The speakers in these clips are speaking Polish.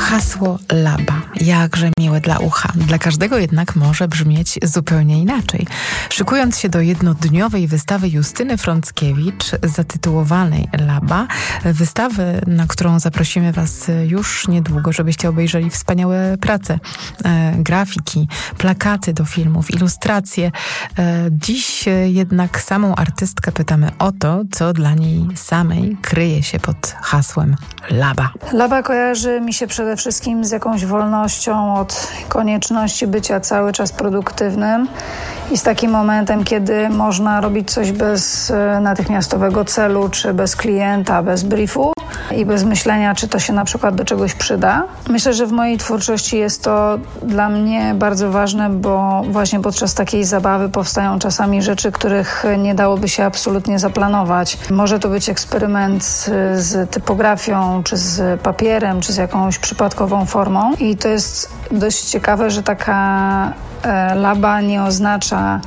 Hasło Laba, jakże miłe dla ucha. Dla każdego jednak może brzmieć zupełnie inaczej. Szykując się do jednodniowej wystawy Justyny Frąckiewicz zatytułowanej Laba, wystawy, na którą zaprosimy Was już niedługo, żebyście obejrzeli wspaniałe prace, grafiki, plakaty do filmów, ilustracje. Dziś jednak samą artystkę pytamy o to, co dla niej samej kryje się pod hasłem Laba. Laba kojarzy mi się przede wszystkim z jakąś wolnością od konieczności bycia cały czas produktywnym i z takim momentem, kiedy można robić coś bez natychmiastowego celu, czy bez klienta, bez briefu i bez myślenia, czy to się na przykład do czegoś przyda. Myślę, że w mojej twórczości jest to dla mnie bardzo ważne, bo właśnie podczas takiej zabawy powstają czasami rzeczy, których nie dałoby się absolutnie zaplanować. Może to być eksperyment z typografią, czy z papierem, czy z jakąś przypadkową formą. I to jest dość ciekawe, że taka laba nie oznacza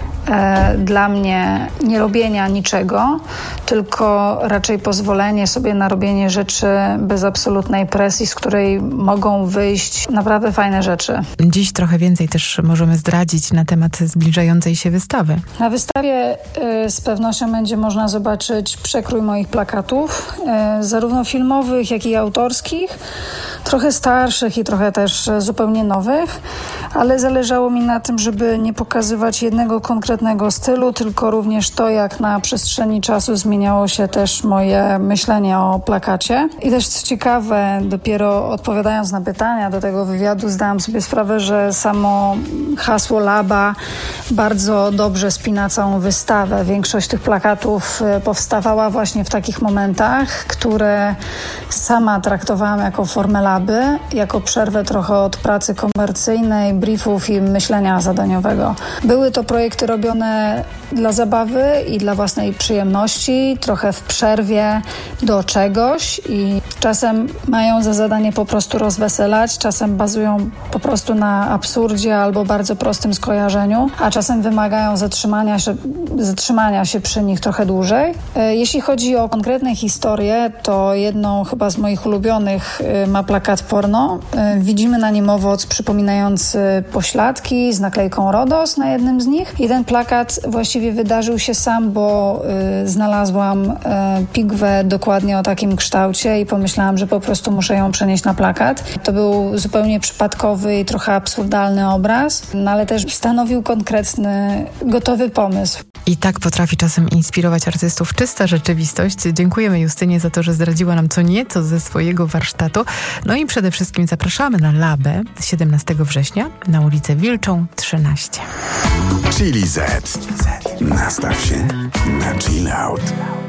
dla mnie nie robienia niczego, tylko raczej pozwolenie sobie na robienie rzeczy bez absolutnej presji, z której mogą wyjść naprawdę fajne rzeczy. Dziś trochę więcej też możemy zdradzić na temat zbliżającej się wystawy. Na wystawie z pewnością będzie można zobaczyć przekrój moich plakatów, zarówno filmowych, jak i autorskich, trochę starszych i trochę też zupełnie nowych, ale zależało mi na tym, żeby nie pokazywać jednego konkretnego stylu, tylko również to, jak na przestrzeni czasu zmieniało się też moje myślenie o plakacie. I też co ciekawe, dopiero odpowiadając na pytania do tego wywiadu, zdałam sobie sprawę, że samo hasło Laba bardzo dobrze spina całą wystawę. Większość tych plakatów powstawała właśnie w takich momentach, które sama traktowałam jako formę Laby, jako przerwę trochę od pracy komercyjnej, briefów i myślenia zadaniowego. Były to projekty robione dla zabawy i dla własnej przyjemności, trochę w przerwie do czegoś i czasem mają za zadanie po prostu rozweselać, czasem bazują po prostu na absurdzie albo bardzo prostym skojarzeniu, a czasem wymagają zatrzymania się przy nich trochę dłużej. Jeśli chodzi o konkretne historie, to jedną chyba z moich ulubionych ma plakat porno. Widzimy na nim owoc przypominający pośladki z naklejką RODOS na jednym z nich i ten plakat właściwie wydarzył się sam, bo znalazłam pigwę dokładnie o takim kształcie i pomyślałam, że po prostu muszę ją przenieść na plakat. To był zupełnie przypadkowy i trochę absurdalny obraz, no ale też stanowił konkretny, gotowy pomysł. I tak potrafi czasem inspirować artystów czysta rzeczywistość. Dziękujemy Justynie za to, że zdradziła nam co nieco ze swojego warsztatu. No i przede wszystkim zapraszamy na Labę 17 września na ulicę Wilczą 13. Chili Z. Nastaw się na chill out.